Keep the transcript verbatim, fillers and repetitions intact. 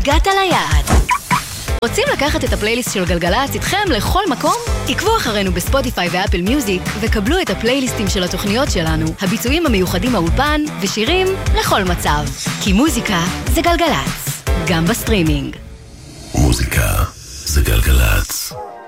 הגעת ליעד. רוצים לקחת את הפלייליסט של גלגלצ איתכם לכל מקום? עקבו אחרינו בספוטיפיי ואפל מיוזיק וקבלו את הפלייליסטים של התוכניות שלנו, הביצועים המיוחדים מהאולפן ושירים לכל מצב. כי מוזיקה זה גלגלצ, גם בסטרימינג. מוזיקה זה גלגלצ.